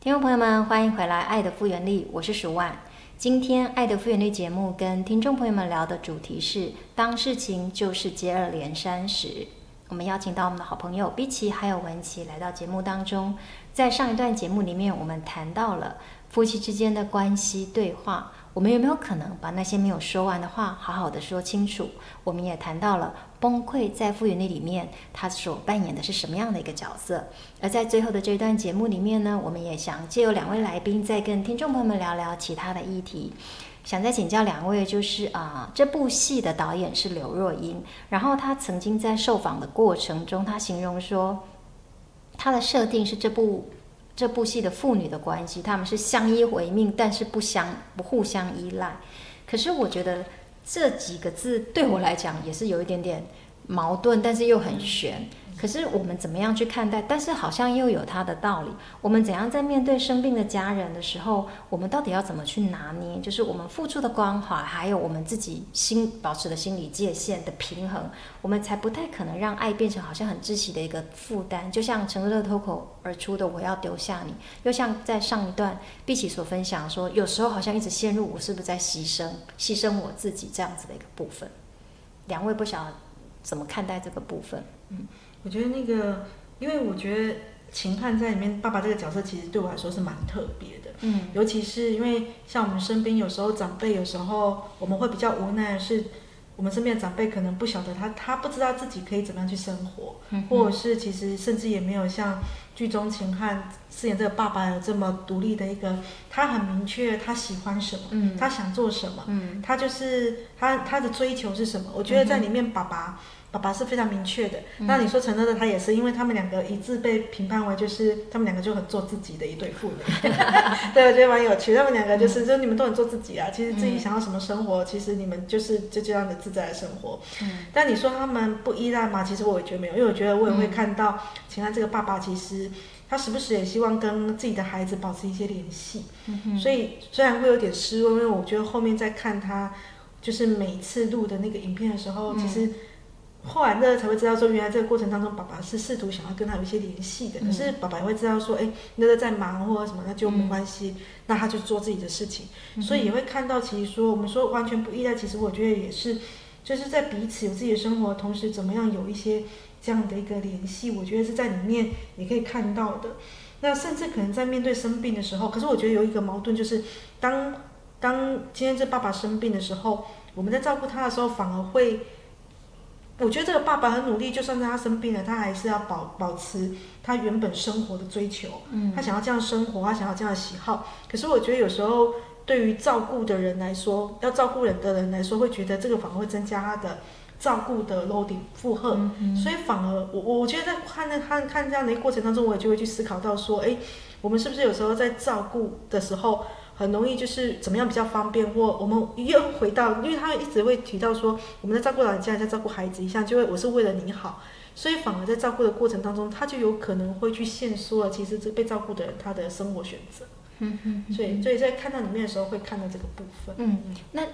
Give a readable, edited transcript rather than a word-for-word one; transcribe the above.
听众朋友们，欢迎回来《爱的复原力》，我是蜀万。今天《爱的复原力》节目跟听众朋友们聊的主题是：当事情就是接二连三时。我们邀请到我们的好朋友碧琪还有文琪来到节目当中。在上一段节目里面，我们谈到了夫妻之间的关系对话，我们有没有可能把那些没有说完的话好好的说清楚？我们也谈到了崩溃在复原力里面他所扮演的是什么样的一个角色。而在最后的这段节目里面呢，我们也想借由两位来宾再跟听众朋友们聊聊其他的议题。想再请教两位，就是这部戏的导演是刘若英，然后他曾经在受访的过程中，他形容说他的设定是这部戏的父女的关系，他们是相依为命，但是不互相依赖。可是我觉得这几个字对我来讲也是有一点点矛盾，但是又很悬。可是我们怎么样去看待？但是好像又有它的道理。我们怎样在面对生病的家人的时候，我们到底要怎么去拿捏？就是我们付出的关怀，还有我们自己保持的心理界限的平衡，我们才不太可能让爱变成好像很窒息的一个负担。就像陈乐脱口而出的"我要丢下你"，又像在上一段碧琪所分享说，有时候好像一直陷入我是不是在牺牲我自己这样子的一个部分。两位不晓得怎么看待这个部分？ 我觉得因为我觉得秦汉在里面爸爸这个角色其实对我来说是蛮特别的，尤其是因为像我们身边有时候长辈，有时候我们会比较无奈的是，我们身边的长辈可能不晓得他不知道自己可以怎么样去生活，或者是其实甚至也没有像剧中秦汉饰演这个爸爸有这么独立的一个，他很明确他喜欢什么，他想做什么，他就是他的追求是什么。我觉得在里面爸爸是非常明确的。那你说陈乐的他也是，因为他们两个一致被评判为就是他们两个就很做自己的一对父女。对，我觉得蛮有趣。他们两个就是你们都很做自己啊，其实自己想要什么生活，其实你们就这样的自在的生活。但你说他们不依赖吗？其实我也觉得没有，因为我觉得我也会看到秦汉这个爸爸，其实他时不时也希望跟自己的孩子保持一些联系。所以虽然会有点失落，因为我觉得后面在看他就是每次录的那个影片的时候，其实后来乐才会知道说，原来这个过程当中爸爸是试图想要跟他有一些联系的。可是爸爸也会知道说，乐在忙或者什么，那就没关系，那他就做自己的事情。所以也会看到，其实说我们说完全不依赖，其实我觉得也是就是在彼此有自己的生活，同时怎么样有一些这样的一个联系，我觉得是在里面你可以看到的。那甚至可能在面对生病的时候，可是我觉得有一个矛盾，就是当今天这爸爸生病的时候，我们在照顾他的时候，反而会，我觉得这个爸爸很努力，就算是他生病了，他还是要保持他原本生活的追求。他想要这样生活，他想要这样的喜好。可是我觉得有时候对于照顾的人来说，要照顾人的人来说，会觉得这个反而会增加他的照顾的 loading 负荷。所以反而我觉得在看这样的一个过程当中，我也就会去思考到说，我们是不是有时候在照顾的时候，很容易就是怎么样比较方便，或我们又回到，因为他一直会提到说，我们在照顾老人家，在照顾孩子一样，就会我是为了你好，所以反而在照顾的过程当中，他就有可能会去限缩了其实这被照顾的人他的生活选择。所以在看到里面的时候会看到这个部分。 那